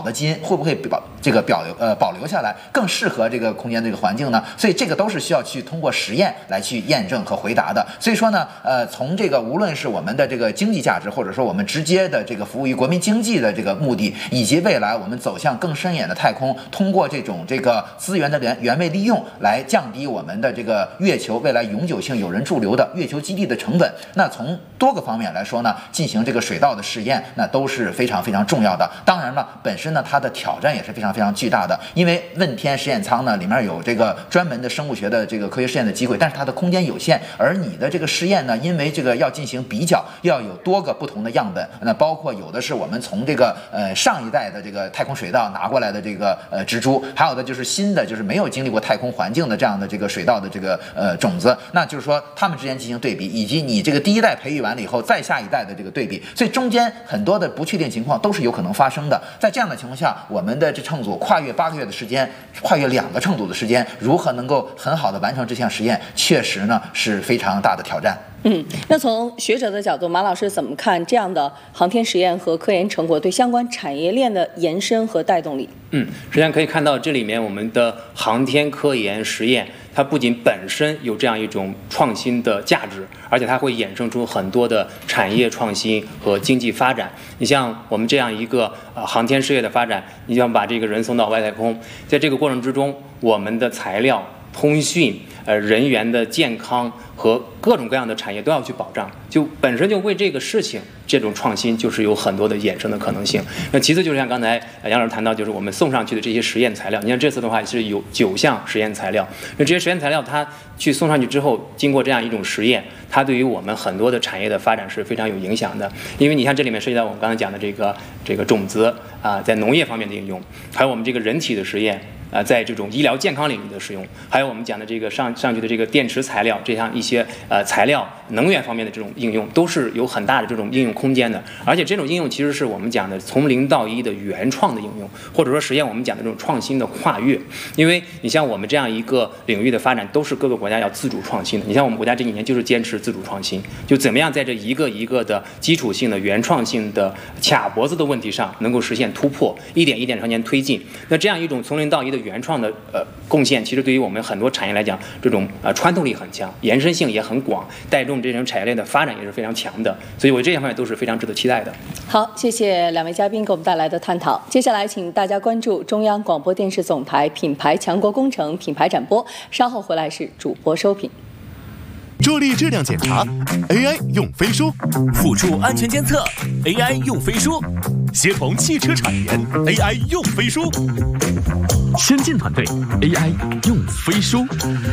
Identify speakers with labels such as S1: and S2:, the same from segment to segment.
S1: 好的基因会不会保留下来，更适合这个空间这个环境呢？所以这个都是需要去通过实验来去验证和回答的。所以说呢，从这个无论是我们的这个经济价值，或者说我们直接的这个服务于国民经济的这个目的，以及未来我们走向更深远的太空，通过这种这个资源的原位利用来降低我们的这个月球未来永久性有人驻留的月球基地的成本。那从多个方面来说呢，进行这个水稻的试验，那都是非常非常重要的。当然了，本身呢它的挑战也是非常非常巨大的，因为问天实验舱呢里面有这个专门的生物学的这个科学试验的机会，但是它的空间有限，而你的这个试验呢，因为这个要进行比较，要有多个不同的样本，那包括有的是我们从这个上一代的这个太空水稻拿过来的这个植株，还有的就是新的就是没有经历过太空环境的这样的这个水稻的这个种子，那就是说它们之间进行对比，以及你这个第一代培育完了以后再下一代的这个对比，所以中间很多的不确定情况都是有可能发生的。在这样的情况下，我们的这乘组跨越8个月的时间，跨越2个乘组的时间，如何能够很好的完成这项实验，确实呢是非常大的挑战。
S2: 那从学者的角度，马老师怎么看这样的航天实验和科研成果对相关产业链的延伸和带动力？
S3: 实际上可以看到这里面我们的航天科研实验，它不仅本身有这样一种创新的价值，而且它会衍生出很多的产业创新和经济发展。你像我们这样一个航天事业的发展，你想把这个人送到外太空，在这个过程之中，我们的材料、通讯、人员的健康和各种各样的产业都要去保障，就本身就为这个事情这种创新就是有很多的衍生的可能性。那其次就是像刚才杨老师谈到，就是我们送上去的这些实验材料，你看这次的话是有9项实验材料，那这些实验材料它去送上去之后，经过这样一种实验，它对于我们很多的产业的发展是非常有影响的。因为你看这里面涉及到我们刚才讲的这个种子在农业方面的应用，还有我们这个人体的实验。在这种医疗健康领域的使用，还有我们讲的这个上去的这个电池材料，这样一些材料、能源方面的这种应用，都是有很大的这种应用空间的。而且这种应用其实是我们讲的从0到1的原创的应用，或者说实现我们讲的这种创新的跨越。因为你像我们这样一个领域的发展，都是各个国家要自主创新的。你像我们国家这几年就是坚持自主创新，就怎么样在这一个一个的基础性的、原创性的卡脖子的问题上，能够实现突破，一点一点朝前推进。那这样一种从0到1的原创的贡献，其实对于我们很多产业来讲，这种穿透力很强，延伸性也很广，带动这种产业链的发展也是非常强的。所以我这些方面都是非常值得期待的。
S2: 好，谢谢2位嘉宾给我们带来的探讨。接下来请大家关注中央广播电视总台品牌强国工程品牌展播，稍后回来是主播收评。
S4: 助力质量检查 ，AI 用飞书；
S5: 辅助安全监测 ，AI 用飞书；
S4: 协同汽车产研 ，AI 用飞书；
S5: 先进团队 AI 用飞书。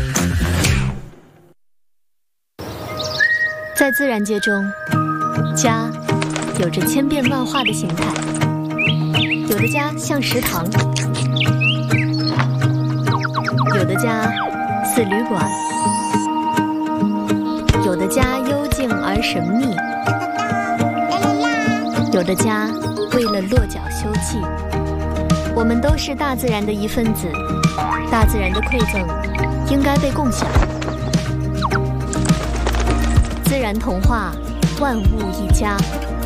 S6: 在自然界中，家有着千变万化的形态，有的家像食堂，有的家似旅馆。有的家幽静而神秘，有的家为了落脚休憩。我们都是大自然的一份子，大自然的馈赠应该被共享。自然童话，万物一家。